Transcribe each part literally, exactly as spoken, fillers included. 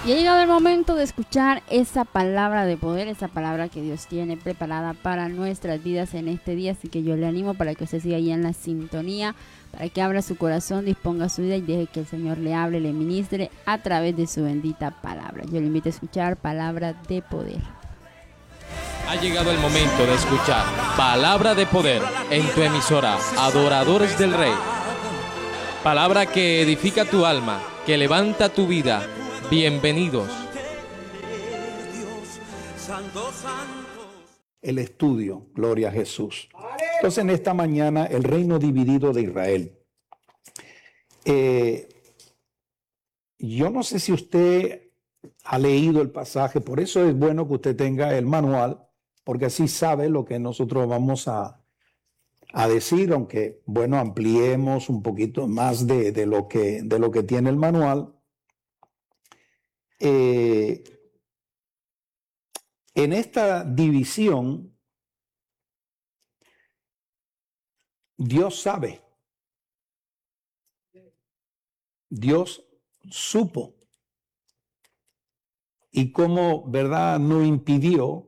Y ha llegado el momento de escuchar esa palabra de poder, esa palabra que Dios tiene preparada para nuestras vidas en este día. Así que yo le animo para que usted siga ahí en la sintonía, para que abra su corazón, disponga su vida y deje que el Señor le hable, le ministre a través de su bendita palabra. Yo le invito a escuchar palabra de poder. Ha llegado el momento de escuchar palabra de poder en tu emisora Adoradores del Rey. Palabra que edifica tu alma, que levanta tu vida. Bienvenidos. El estudio, gloria a Jesús. Entonces, en esta mañana, el reino dividido de Israel. Eh, yo no sé si usted ha leído el pasaje, por eso es bueno que usted tenga el manual, porque así sabe lo que nosotros vamos a, a decir, aunque, bueno, ampliemos un poquito más de, de, lo, que, de lo que tiene el manual. Eh, en esta división, Dios sabe, Dios supo, y cómo, ¿verdad?, no impidió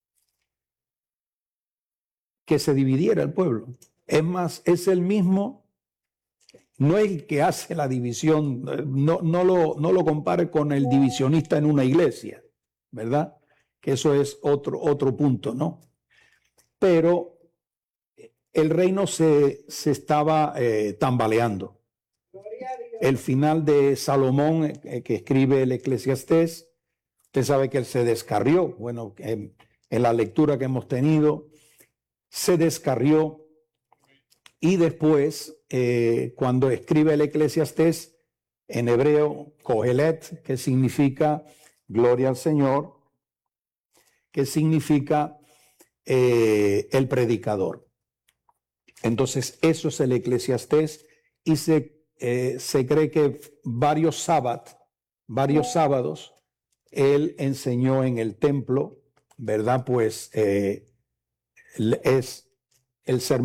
que se dividiera el pueblo. Es más, es el mismo, no es el que hace la división, no, no, lo, no lo compare con el divisionista en una iglesia, ¿verdad? Que eso es otro, otro punto, ¿no? Pero el reino se, se estaba eh, tambaleando. El final de Salomón, eh, que escribe el Eclesiastés, usted sabe que él se descarrió. Bueno, en, en la lectura que hemos tenido, se descarrió. Y después, eh, cuando escribe el Eclesiastés, en hebreo, Kohelet, que significa gloria al Señor, que significa eh, el predicador. Entonces, eso es el Eclesiastés, y se, eh, se cree que varios sábados, varios sábados, él enseñó en el templo, ¿verdad? Pues eh, es el sermón